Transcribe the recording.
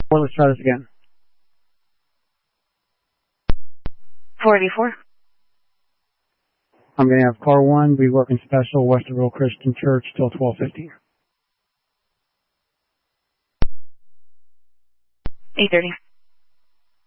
Well, let's try this again. 484. I'm going to have car 1 be working special Westerville Christian Church till 12:50. 830.